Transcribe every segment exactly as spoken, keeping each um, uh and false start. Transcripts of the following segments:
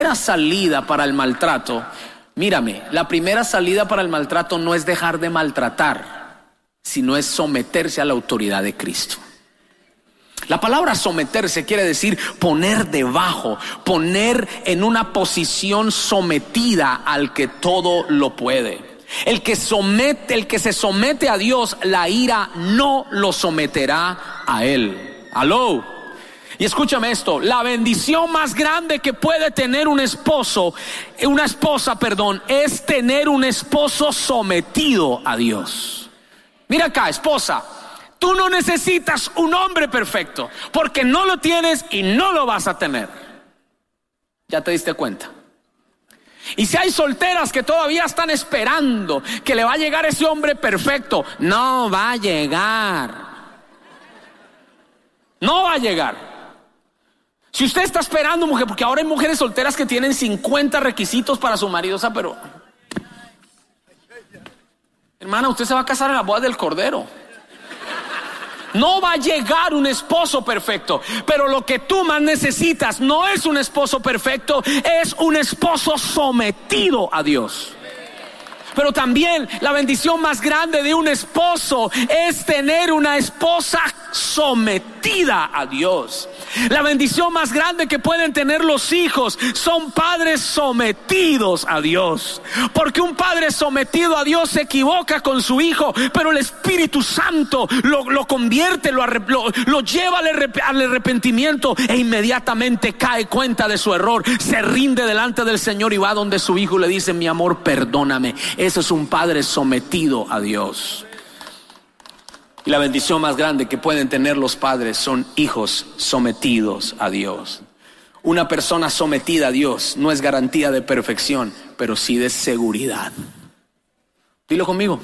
primera salida para el maltrato, mírame, la primera salida para el maltrato no es dejar de maltratar, sino es someterse a la autoridad de Cristo. La palabra someterse quiere decir poner debajo, poner en una posición sometida al que todo lo puede. El que somete, el que se somete a Dios, la ira no lo someterá a él. Aló. Y escúchame esto, la bendición más grande que puede tener un esposo, una esposa, perdón, es tener un esposo sometido a Dios. Mira acá, esposa, tú no necesitas un hombre perfecto, porque no lo tienes y no lo vas a tener. ¿Ya te diste cuenta? Y si hay solteras que todavía están esperando que le va a llegar ese hombre perfecto, no va a llegar. No va a llegar. Si usted está esperando, mujer, porque ahora hay mujeres solteras que tienen cincuenta requisitos para su marido, o sea, pero hermana, usted se va a casar en la boda del Cordero. No va a llegar un esposo perfecto, pero lo que tú más necesitas no es un esposo perfecto, es un esposo sometido a Dios. Pero también la bendición más grande de un esposo es tener una esposa sometida a Dios. La bendición más grande que pueden tener los hijos son padres sometidos a Dios. Porque un padre sometido a Dios se equivoca con su hijo, pero el Espíritu Santo lo, lo convierte, lo, lo, lo lleva al, al arrepentimiento e inmediatamente cae cuenta de su error, se rinde delante del Señor y va donde su hijo y le dice: mi amor, perdóname. Ese es un padre sometido a Dios. Y la bendición más grande que pueden tener los padres son hijos sometidos a Dios. Una persona sometida a Dios no es garantía de perfección, pero sí de seguridad. Dilo conmigo.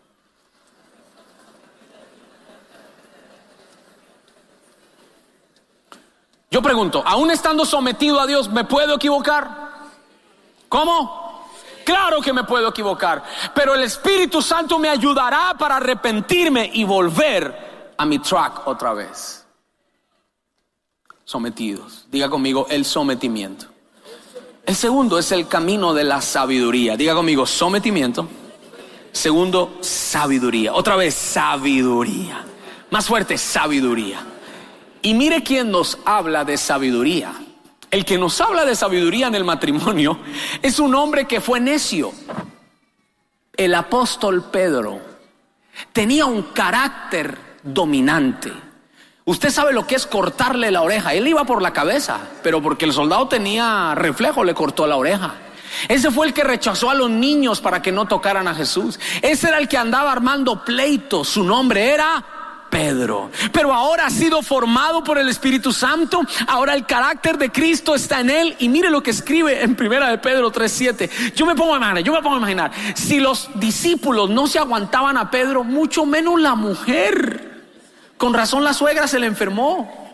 Yo pregunto, aún estando sometido a Dios, ¿me puedo equivocar? ¿Cómo? Claro que me puedo equivocar, pero el Espíritu Santo me ayudará para arrepentirme y volver a mi track otra vez. Sometidos. Diga conmigo, el sometimiento. El segundo es el camino de la sabiduría. Diga conmigo, sometimiento. Segundo, sabiduría. Otra vez, sabiduría. Más fuerte, sabiduría. Y mire quién nos habla de sabiduría. El que nos habla de sabiduría en el matrimonio es un hombre que fue necio. El apóstol Pedro tenía un carácter dominante. Usted sabe lo que es cortarle la oreja. Él iba por la cabeza, pero porque el soldado tenía reflejo le cortó la oreja. Ese fue el que rechazó a los niños para que no tocaran a Jesús. Ese era el que andaba armando pleitos. Su nombre era Pedro. Pero ahora ha sido formado por el Espíritu Santo. Ahora el carácter de Cristo está en él. Y mire lo que escribe en primera de Pedro tres siete. Yo me pongo a imaginar, yo me pongo a imaginar si los discípulos no se aguantaban a Pedro, mucho menos la mujer. Con razón la suegra se le enfermó.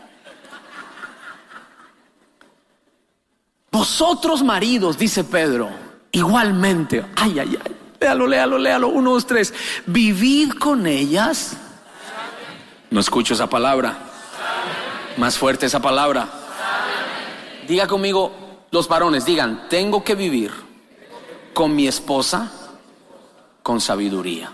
Vosotros maridos, dice Pedro, igualmente, ay, ay, ay, léalo, léalo, léalo, uno, dos, tres, vivid con ellas. No escucho esa palabra. Más fuerte esa palabra. Diga conmigo, los varones, digan, tengo que vivir con mi esposa con sabiduría.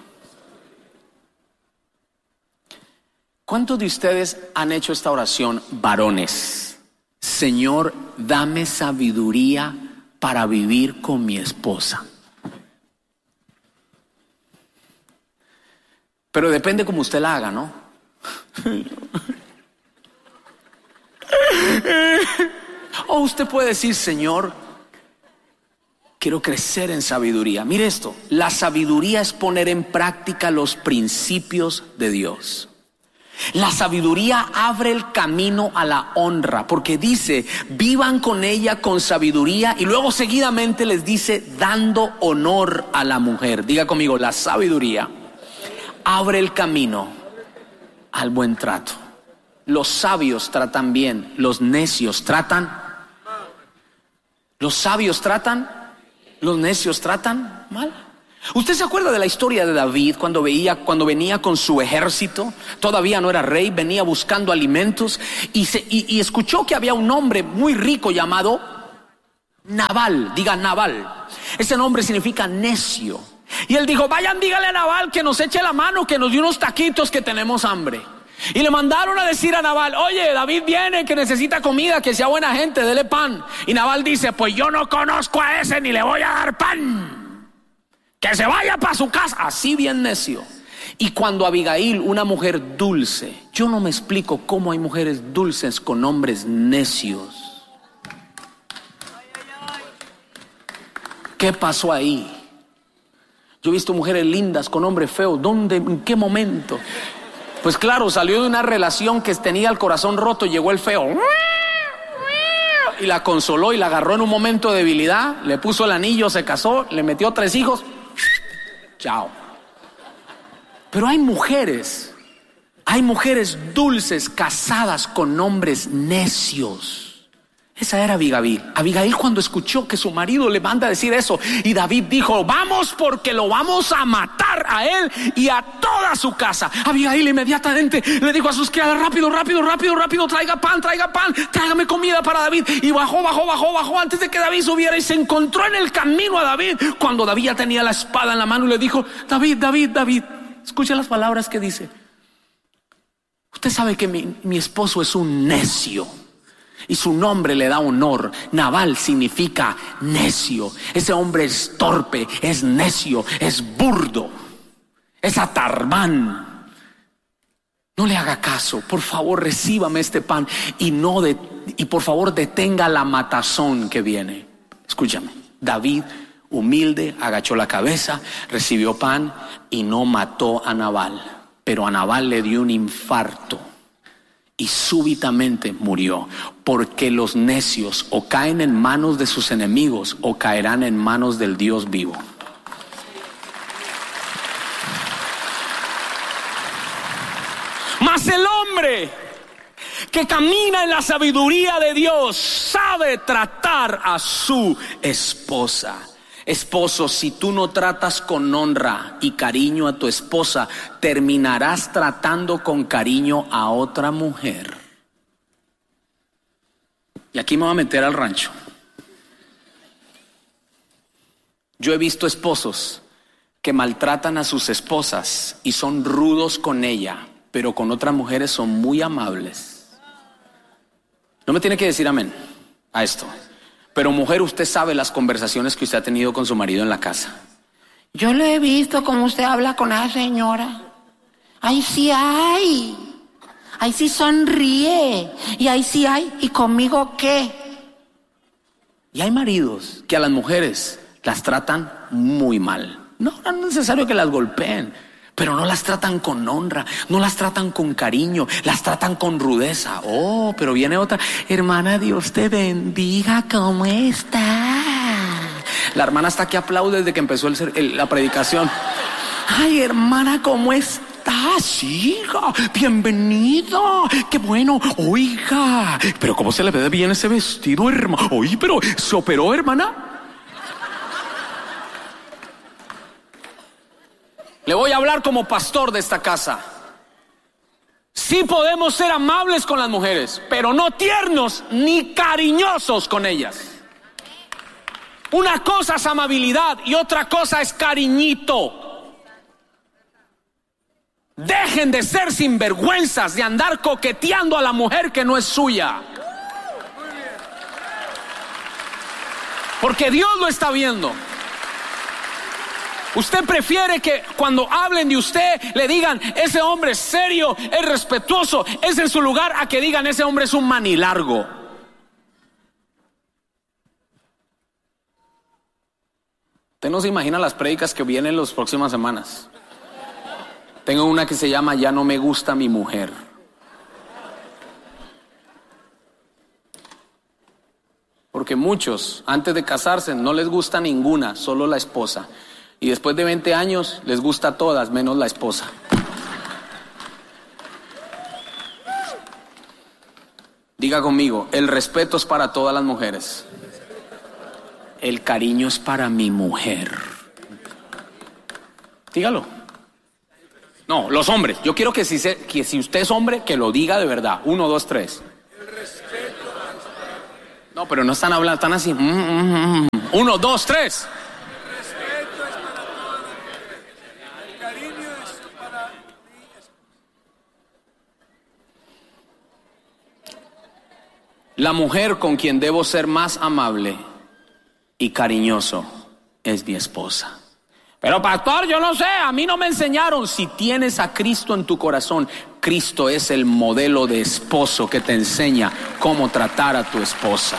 ¿Cuántos de ustedes han hecho esta oración, varones? Señor, dame sabiduría para vivir con mi esposa. Pero depende como usted la haga, ¿no? O usted puede decir, Señor, quiero crecer en sabiduría. Mire esto, la sabiduría es poner en práctica los principios de Dios. La sabiduría abre el camino a la honra, porque dice, vivan con ella con sabiduría, y luego seguidamente les dice, dando honor a la mujer. Diga conmigo, la sabiduría abre el camino al buen trato. Los sabios tratan bien, los necios tratan. Los sabios tratan, los necios tratan mal. ¿Usted se acuerda de la historia de David cuando veía, cuando venía con su ejército? Todavía no era rey, venía buscando alimentos y, se, y, y escuchó que había un hombre muy rico llamado Nabal, diga Nabal. Ese nombre significa necio. Y él dijo, vayan, dígale a Nabal que nos eche la mano, que nos dé unos taquitos, que tenemos hambre. Y le mandaron a decir a Nabal, oye, David viene, que necesita comida, que sea buena gente, dele pan. Y Nabal dice, pues yo no conozco a ese ni le voy a dar pan, que se vaya para su casa. Así bien necio. Y cuando Abigail, una mujer dulce, yo no me explico cómo hay mujeres dulces con hombres necios. ¿Qué pasó ahí? Yo he visto mujeres lindas con hombres feos. ¿Dónde? ¿En qué momento? Pues claro, salió de una relación que tenía el corazón roto y llegó el feo y la consoló y la agarró en un momento de debilidad, le puso el anillo, se casó, le metió tres hijos. Chao. Pero hay mujeres, hay mujeres dulces casadas con hombres necios. Esa era Abigail. Abigail, cuando escuchó que su marido le manda a decir eso, y David dijo, vamos porque lo vamos a matar a él y a toda su casa. Abigail inmediatamente le dijo a sus criadas, rápido, rápido, rápido, rápido, traiga pan, traiga pan, tráigame comida para David. Y bajó, bajó, bajó, bajó antes de que David subiera, y se encontró en el camino a David, cuando David ya tenía la espada en la mano, y le dijo, David, David, David, escucha las palabras que dice. Usted sabe que mi, mi esposo es un necio, y su nombre le da honor. Nabal significa necio. Ese hombre es torpe, es necio, es burdo, es atarbán. No le haga caso, por favor, recíbame este pan y no de, y por favor detenga la matazón que viene. Escúchame, David, humilde, agachó la cabeza, recibió pan y no mató a Nabal, pero a Nabal le dio un infarto y súbitamente murió, porque los necios o caen en manos de sus enemigos o caerán en manos del Dios vivo. Mas el hombre que camina en la sabiduría de Dios sabe tratar a su esposa. Esposo, si tú no tratas con honra y cariño a tu esposa, terminarás tratando con cariño a otra mujer. Y aquí me voy a meter al rancho. Yo he visto esposos que maltratan a sus esposas y son rudos con ella, pero con otras mujeres son muy amables. No me tiene que decir amén a esto. Pero mujer, usted sabe las conversaciones que usted ha tenido con su marido en la casa. Yo lo he visto como usted habla con la señora. Ahí sí hay. Ahí sí sonríe. Y ahí sí hay. ¿Y conmigo qué? Y hay maridos que a las mujeres las tratan muy mal. No, no es necesario que las golpeen, pero no las tratan con honra, no las tratan con cariño, las tratan con rudeza. Oh, pero viene otra. Hermana, Dios te bendiga, ¿cómo está? La hermana está que aplaude desde que empezó el, el, la predicación. Ay, hermana, ¿cómo estás, hija? Bienvenida, qué bueno. Oiga, pero ¿cómo se le ve bien ese vestido, hermano? Oye, pero ¿se operó, hermana? Le voy a hablar como pastor de esta casa. Sí podemos ser amables con las mujeres, pero no tiernos ni cariñosos con ellas. Una cosa es amabilidad y otra cosa es cariñito. Dejen de ser sinvergüenzas, de andar coqueteando a la mujer que no es suya. Porque Dios lo está viendo. Usted prefiere que cuando hablen de usted le digan, ese hombre es serio, es respetuoso, es en su lugar, a que digan, ese hombre es un manilargo. Usted no se imagina las prédicas que vienen las próximas semanas. Tengo una que se llama Ya no me gusta mi mujer. Porque muchos antes de casarse no les gusta ninguna, solo la esposa. Y después de veinte años les gusta a todas, menos la esposa. Diga conmigo, el respeto es para todas las mujeres. El cariño es para mi mujer. Dígalo. No, los hombres. Yo quiero que si, se, que si usted es hombre, que lo diga de verdad. Uno, dos, tres. El respeto. No, pero no están hablando, están así. Mm, mm, mm. Uno, dos, tres. El respeto es para todas las mujeres. El cariño es para mi esposa. La mujer con quien debo ser más amable y cariñoso es mi esposa. Pero pastor, yo no sé, a mí no me enseñaron. Si tienes a Cristo en tu corazón, Cristo es el modelo de esposo que te enseña cómo tratar a tu esposa.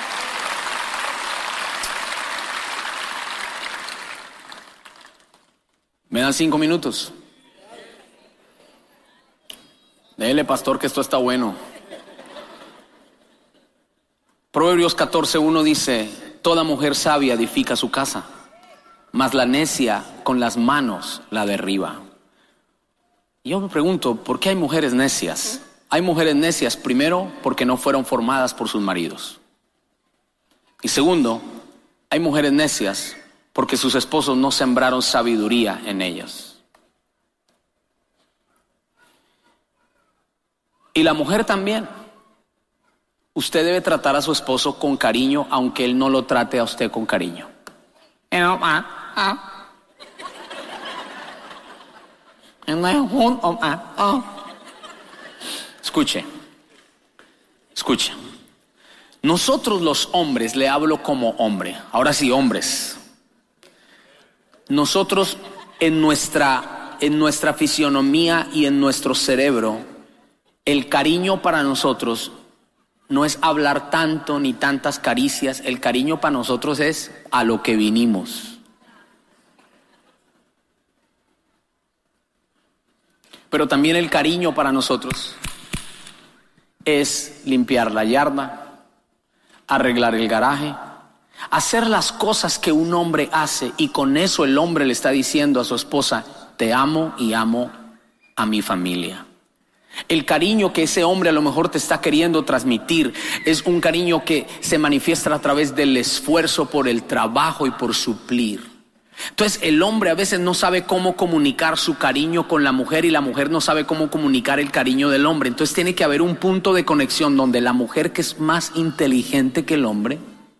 ¿Me dan cinco minutos? Dele, pastor, que esto está bueno. Proverbios catorce uno dice: toda mujer sabia edifica su casa, mas la necia con las manos la derriba. Y yo me pregunto, ¿por qué hay mujeres necias? Hay mujeres necias, primero, porque no fueron formadas por sus maridos. Y segundo, hay mujeres necias porque sus esposos no sembraron sabiduría en ellas. Y la mujer también. Usted debe tratar a su esposo con cariño, aunque él no lo trate a usted con cariño. Escuche, escuche. Nosotros los hombres, le hablo como hombre, ahora sí, hombres. Nosotros en nuestra, en nuestra fisionomía y en nuestro cerebro, el cariño para nosotros no es hablar tanto ni tantas caricias. El cariño para nosotros es a lo que vinimos. Pero también el cariño para nosotros es limpiar la yarda, arreglar el garaje, hacer las cosas que un hombre hace, y con eso el hombre le está diciendo a su esposa: te amo y amo a mi familia. El cariño que ese hombre a lo mejor te está queriendo transmitir es un cariño que se manifiesta a través del esfuerzo por el trabajo y por suplir. Entonces el hombre a veces no sabe cómo comunicar su cariño con la mujer, y la mujer no sabe cómo comunicar el cariño del hombre. Entonces tiene que haber un punto de conexión donde la mujer, que es más inteligente que el hombre,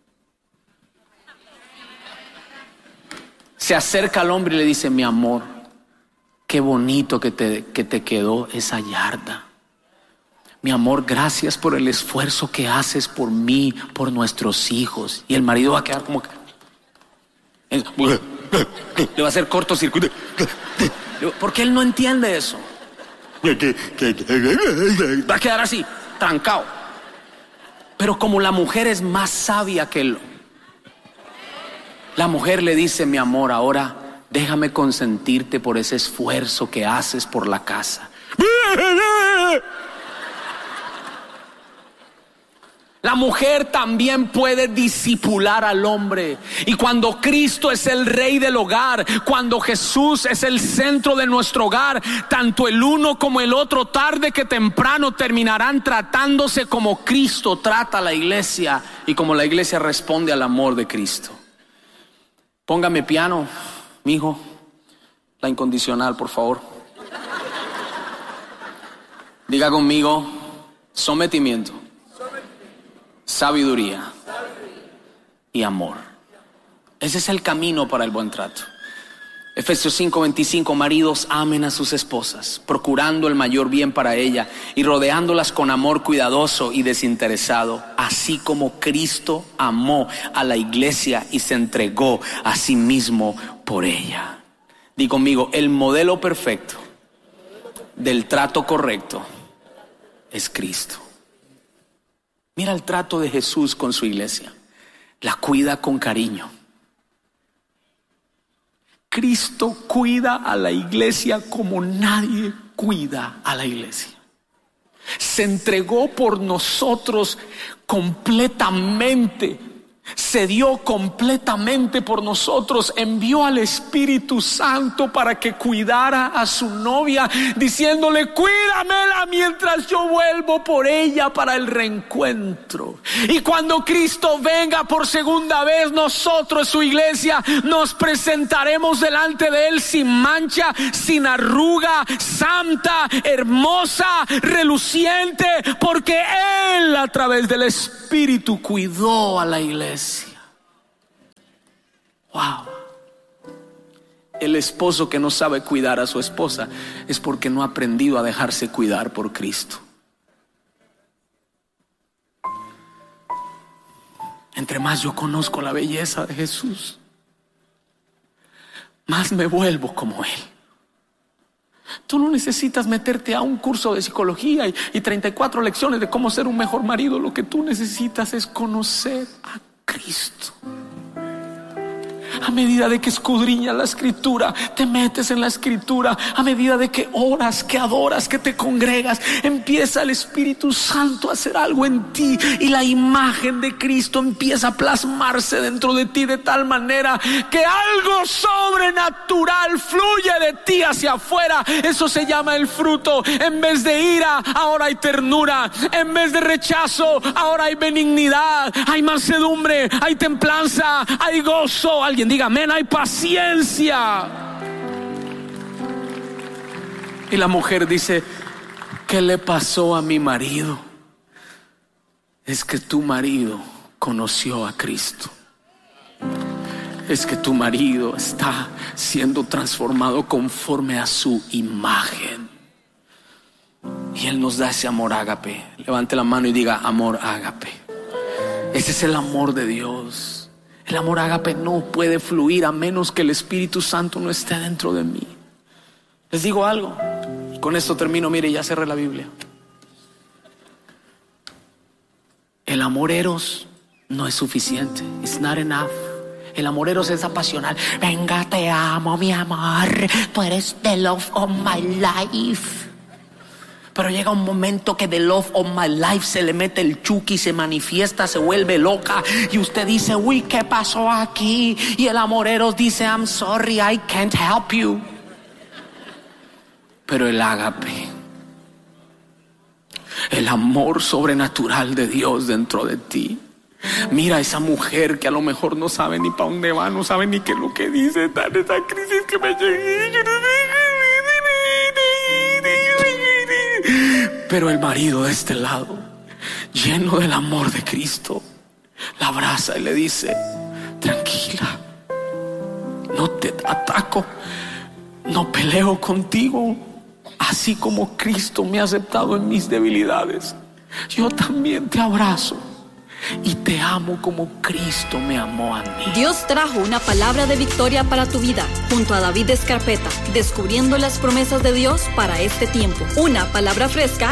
se acerca al hombre y le dice: mi amor, qué bonito que te, que te quedó esa yarda. Mi amor, gracias por el esfuerzo que haces por mí, por nuestros hijos. Y el marido va a quedar como que... le va a hacer cortocircuito, porque él no entiende eso. Va a quedar así, trancado. Pero como la mujer es más sabia que él, la mujer le dice: mi amor, ahora déjame consentirte por ese esfuerzo que haces por la casa. La mujer también puede disipular al hombre. Y cuando Cristo es el rey del hogar, cuando Jesús es el centro de nuestro hogar, tanto el uno como el otro, tarde que temprano, terminarán tratándose como Cristo trata a la iglesia y como la iglesia responde al amor de Cristo. Póngame piano, mijo, la incondicional, por favor. Diga conmigo: sometimiento, sabiduría y amor. Ese es el camino para el buen trato. Efesios cinco veinticinco: maridos, amen a sus esposas, procurando el mayor bien para ella y rodeándolas con amor cuidadoso y desinteresado, así como Cristo amó a la iglesia y se entregó a sí mismo por ella. Di conmigo: el modelo perfecto del trato correcto es Cristo. Mira el trato de Jesús con su iglesia. La cuida con cariño. Cristo cuida a la iglesia como nadie cuida a la iglesia. Se entregó por nosotros completamente. se dio completamente por nosotros, envió al Espíritu Santo para que cuidara a su novia, diciéndole: cuídamela mientras yo vuelvo por ella para el reencuentro. Y cuando Cristo venga por segunda vez, nosotros, su iglesia, nos presentaremos delante de Él sin mancha, sin arruga, santa, hermosa, reluciente, porque Él, a través del Espíritu, cuidó a la iglesia. Wow. El esposo que no sabe cuidar a su esposa es porque no ha aprendido a dejarse cuidar por Cristo. Entre más yo conozco la belleza de Jesús, más me vuelvo como Él. Tú no necesitas meterte a un curso de psicología y, y treinta y cuatro lecciones de cómo ser un mejor marido. Lo que tú necesitas es conocer a Cristo. A medida de que escudriñas la Escritura, te metes en la Escritura, a medida de que oras, que adoras, que te congregas, empieza el Espíritu Santo a hacer algo en ti, y la imagen de Cristo empieza a plasmarse dentro de ti de tal manera que algo sobrenatural fluye de ti hacia afuera. Eso se llama el fruto. En vez de ira, ahora hay ternura. En vez de rechazo, ahora hay benignidad, hay mansedumbre, hay templanza, hay gozo. Alguien diga amén, hay paciencia. Y la mujer dice: ¿qué le pasó a mi marido? Es que tu marido conoció a Cristo. Es que tu marido está siendo transformado conforme a su imagen. Y Él nos da ese amor ágape. Levante la mano y diga: amor ágape. Ese es el amor de Dios. El amor ágape no puede fluir a menos que el Espíritu Santo no esté dentro de mí. Les digo algo, con esto termino. Mire, ya cerré la Biblia. El amor eros no es suficiente. It's not enough. El amor eros es apasional. Venga, te amo, mi amor. Tú eres the love of my life. Pero llega un momento que the love of my life se le mete el chuki, se manifiesta, se vuelve loca, y usted dice: uy, ¿qué pasó aquí? Y el amor eros dice: I'm sorry, I can't help you. Pero el ágape, el amor sobrenatural de Dios dentro de ti, mira a esa mujer que a lo mejor no sabe ni para dónde va, no sabe ni qué es lo que dice. Está en esa crisis que me llegué. Pero el marido de este lado, lleno del amor de Cristo, la abraza y le dice: tranquila, no te ataco, no peleo contigo. Así como Cristo me ha aceptado en mis debilidades, yo también te abrazo y te amo como Cristo me amó a mí. Dios trajo una palabra de victoria para tu vida junto a David Escarpeta, descubriendo las promesas de Dios para este tiempo. Una palabra fresca